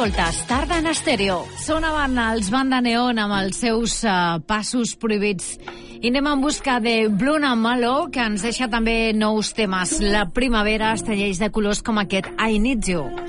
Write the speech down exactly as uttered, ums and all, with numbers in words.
Escoltes Tarda en Estèreo. Sonaven els Banda Neon amb els seus uh, passos prohibits. I anem en busca de Bruna Malo, que ens deixa també nous temes. La primavera es tenyeix de colors com aquest I Need You.